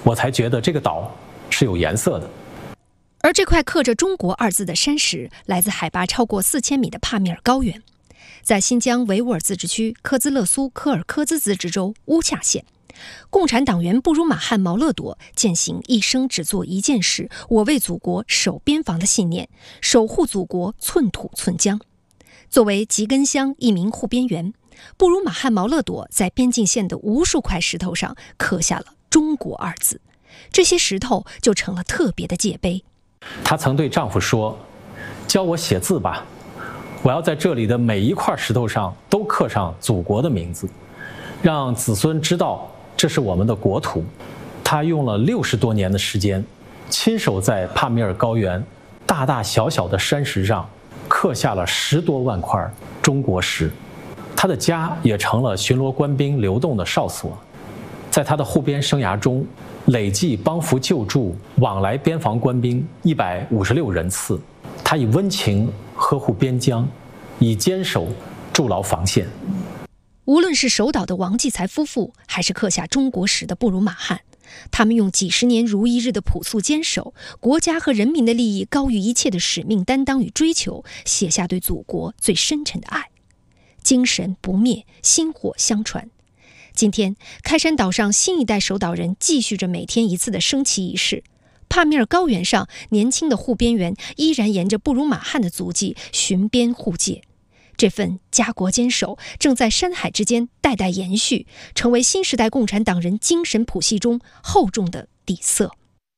我才觉得这个岛是有颜色的。 而这块刻着中国2字的山石来自海拔超过4000米的帕米尔高原，在新疆维吾尔自治区科兹勒苏科尔科兹自治州乌恰县，共产党员布鲁马汉毛勒朵践行一生只做一件事，我为祖国守边防的信念，守护祖国寸土寸疆。作为吉根乡一名护边员，布鲁马汉毛勒朵在边境线的无数块石头上刻下了中国2字，这些石头就成了特别的界碑。 她曾对丈夫说，教我写字吧，我要在这里的每一块石头上都刻上祖国的名字，让子孙知道这是我们的国土。她用了60多年的时间，亲手在帕米尔高原大大小小的山石上刻下了10多万块中国石。他的家也成了巡逻官兵流动的哨所。在他的护边生涯中，累计帮扶救助往来边防官兵156人次。他以温情呵护边疆，以坚守筑牢防线。 无论是守岛的王继才夫妇，还是刻下中国石的布鲁马汉，他们用几十年如一日的朴素坚守，国家和人民的利益高于一切的使命担当与追求，写下对祖国最深沉的爱。精神不灭，薪火相传。今天，开山岛上新一代守岛人继续着每天一次的升旗仪式。帕米尔高原上，年轻的护边员依然沿着布鲁马汉的足迹巡边护界。这份家国坚守正在山海之间代代延续，成为新时代共产党人精神谱系中厚重的底色。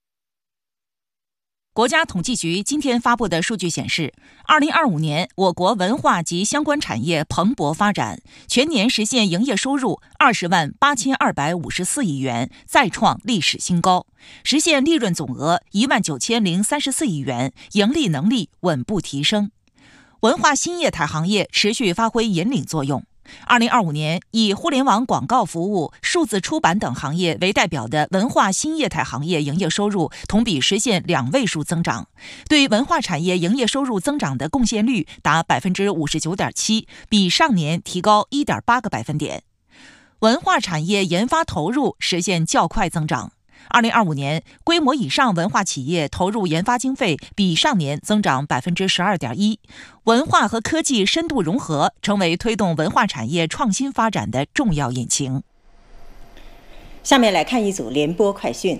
国家统计局今天发布的数据显示，2025年我国文化及相关产业蓬勃发展，全年实现营业收入20万8254亿元，再创历史新高，实现利润总额1万9034亿元，盈利能力稳步提升。文化新业态行业持续发挥引领作用。2025年，以互联网广告服务、数字出版等行业为代表的文化新业态行业营业收入同比实现2位数增长，对文化产业营业收入增长的贡献率达 59.7%， 比上年提高 1.8个百分点。文化产业研发投入实现较快增长。2025年，规模以上文化企业投入研发经费比上年增长 12.1%， 文化和科技深度融合成为推动文化产业创新发展的重要引擎。 下面来看一组联播快讯。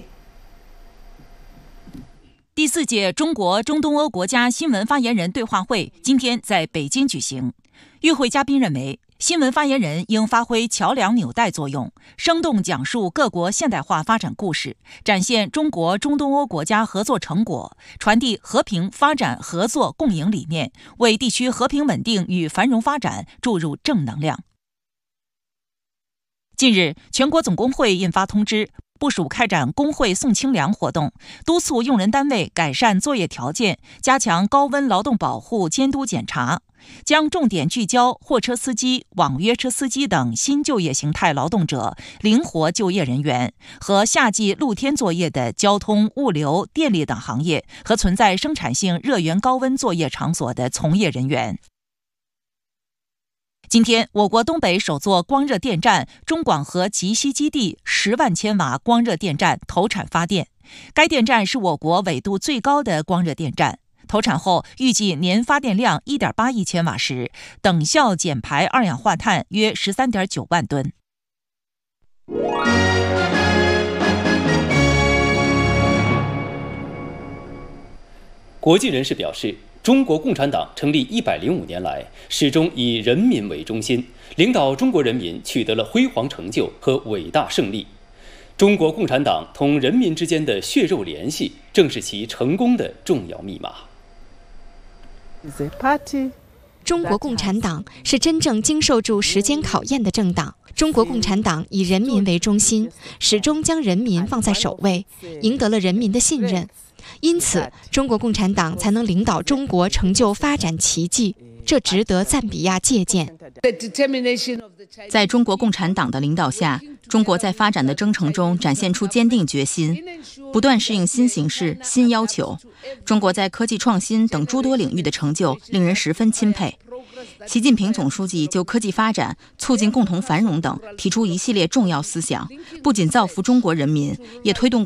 第4届中国中东欧国家新闻发言人对话会今天在北京举行。与会嘉宾认为，新闻发言人应发挥桥梁纽带作用，生动讲述各国现代化发展故事，展现中国中东欧国家合作成果，传递和平发展合作共赢理念，为地区和平稳定与繁荣发展注入正能量。近日，全国总工会印发通知，部署开展工会送清凉活动，督促用人单位改善作业条件，加强高温劳动保护监督检查，将重点聚焦货车司机、网约车司机等新就业形态劳动者、灵活就业人员和夏季露天作业的交通、物流、电力等行业和存在生产性热源高温作业场所的从业人员。今天，我国东北首座光热电站中广核集稀基地10万千瓦光热电站投产发电。该电站是我国纬度最高的光热电站，投产后预计年发电量 1.8亿千瓦时，等效减排二氧化碳约 13.9万吨。 国际人士表示，中国共产党成立105年来，始终以人民为中心，领导中国人民取得了辉煌成就和伟大胜利。中国共产党同人民之间的血肉联系，正是其成功的重要密码。 中国共产党是真正经受住时间考验的政党。中国共产党以人民为中心，始终将人民放在首位，赢得了人民的信任。因此，中国共产党才能领导中国成就发展奇迹，这值得赞比亚借鉴。 在中国共产党的领导下，中国在发展的征程中展现出坚定决心，不断适应新形势、新要求。中国在科技创新等诸多领域的成就令人十分钦佩。习近平总书记就科技发展、促进共同繁荣等提出一系列重要思想，不仅造福中国人民，也推动